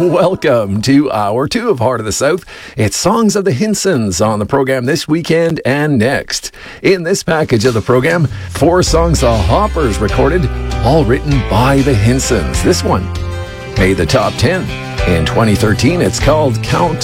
Welcome to Hour 2 of Heart of the South. It's Songs of the Hinsons on the program this weekend and next. In this package of the program, 4 songs the Hoppers recorded, all written by the Hinsons. This one made the top 10. In 2013, it's called Count